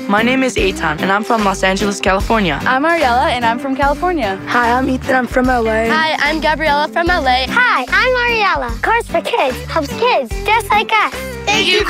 My name is Eitan, and I'm from Los Angeles, California. I'm Ariella, and I'm from California. Hi, I'm Ethan. I'm from LA. Hi, I'm Gabriella from LA. Hi, I'm Ariella. Cars for Kids helps kids just like us. Thank you,